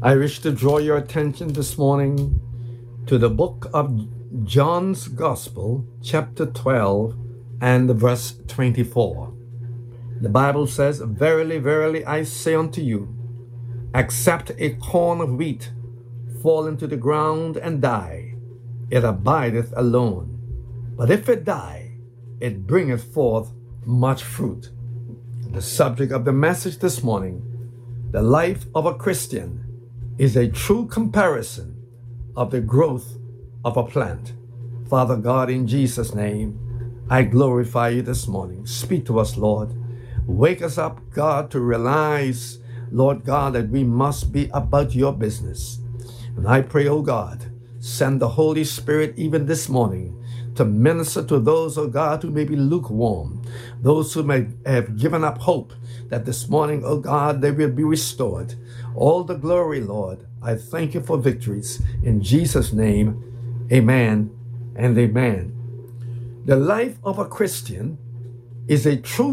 I wish to draw your attention this morning to the book of John's Gospel, chapter 12 and verse 24. The Bible says, "Verily, verily, I say unto you, except a corn of wheat fall into the ground and die, it abideth alone. But if it die, it bringeth forth much fruit." The subject of the message this morning, the life of a Christian, is a true comparison of the growth of a plant. Father God, in Jesus' name, I glorify you this morning. Speak to us, Lord. Wake us up, God, to realize, Lord God, that we must be about your business. And I pray, oh God, send the Holy Spirit even this morning to minister to those, oh God, who may be lukewarm, those who may have given up hope, that this morning, oh God, they will be restored. All the glory, Lord. I thank you for victories. In Jesus' name, amen and amen. The life of a Christian is a true